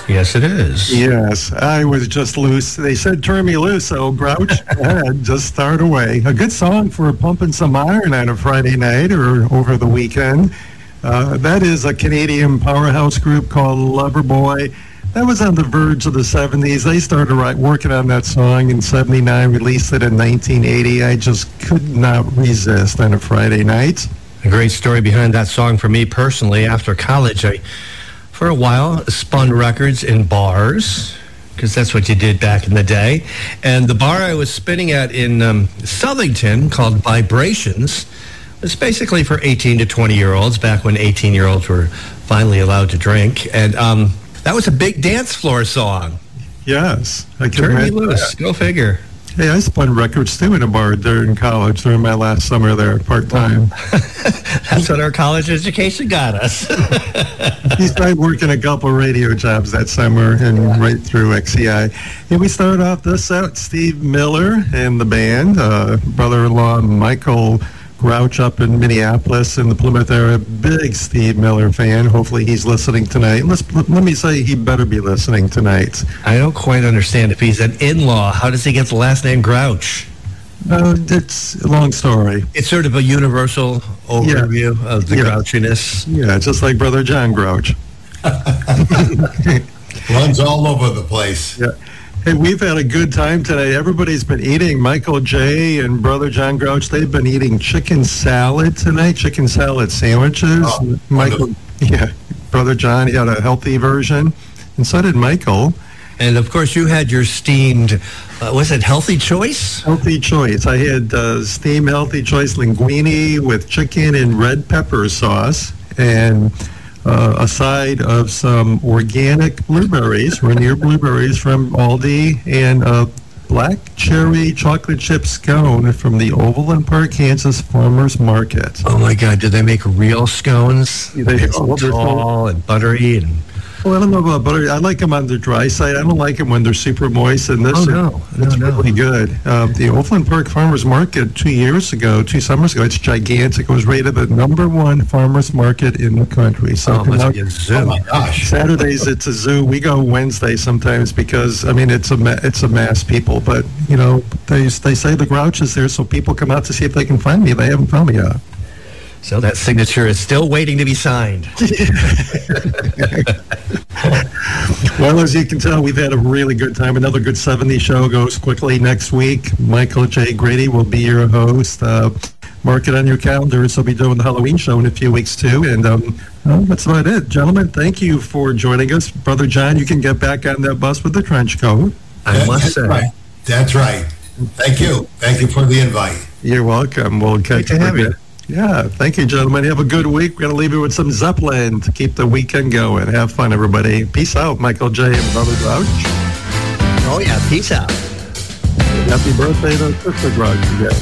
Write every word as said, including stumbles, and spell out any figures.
Yes, it is. Yes, I was just loose. They said, turn me loose, so Grouch, go ahead, just start away. A good song for pumping some iron on a Friday night or over the weekend. Uh, that is a Canadian powerhouse group called Loverboy. That was on the verge of the seventies. They started right, working on that song in seventy-nine, released it in nineteen eighty. I just could not resist on a Friday night. A great story behind that song for me personally. After college, I, for a while, spun records in bars, because that's what you did back in the day. And the bar I was spinning at in um, Southington, called Vibrations, was basically for eighteen to twenty-year-olds, back when eighteen-year-olds were finally allowed to drink. And um, that was a big dance floor song. Yes. I can Turn me imagine loose. that. Go figure. Hey, I spun records too in a bar during college, during my last summer there, part-time. That's what our college education got us. He started working a couple radio jobs that summer and right through X C I. And we started off this set, Steve Miller and the band, uh, brother-in-law Michael Grouch up in Minneapolis in the Plymouth area. Big Steve Miller fan. Hopefully he's listening tonight. Let's, let me say he better be listening tonight. I don't quite understand. If he's an in-law, how does he get the last name Grouch? Uh, it's a long story. It's sort of a universal overview yeah. of the yeah. grouchiness. Yeah, just like Brother John Grouch. Runs all over the place. Yeah. Hey, we've had a good time today. Everybody's been eating. Michael J. and Brother John Grouch, they've been eating chicken salad tonight, chicken salad sandwiches. Oh, Michael, yeah, Brother John, he had a healthy version, and so did Michael. And, of course, you had your steamed, uh, was it Healthy Choice? Healthy Choice. I had uh, steamed Healthy Choice linguine with chicken and red pepper sauce, and uh, a side of some organic blueberries, Rainier blueberries from Aldi, and a black cherry chocolate chip scone from the Overland Park, Kansas Farmers Market. Oh, my God, do they make real scones? They, So well, they're tall and buttery and... Well, I don't know about butter. I like them on the dry side. I don't like them when they're super moist. And this Oh, is no. it's No, no. really good. Uh, the Overland Park Farmers Market two years ago, two summers ago, it's gigantic. It was rated the number one farmers market in the country. So Oh, it must be a zoo. Oh my gosh. Saturdays it's a zoo. We go Wednesday sometimes because I mean it's a ma- it's a mass people. But you know they they say the Grouch is there, so people come out to see if they can find me. They haven't found me yet. So that signature is still waiting to be signed. Well, as you can tell, we've had a really good time. Another good seventies show goes quickly next week. Michael J. Grady will be your host. Uh, mark it on your calendars. He'll be doing the Halloween show in a few weeks, too. And um, well, that's about it. Gentlemen, thank you for joining us. Brother John, you can get back on that bus with the trench coat. I must That's say. right. That's right. Thank you. Thank you for the invite. You're welcome. We'll catch to have you. Yeah, thank you, gentlemen. Have a good week. We're going to leave you with some Zeppelin to keep the weekend going. Have fun, everybody. Peace out, Michael J. and Brother Grouch. Oh, yeah, peace out. Happy birthday to Sister Grouch again.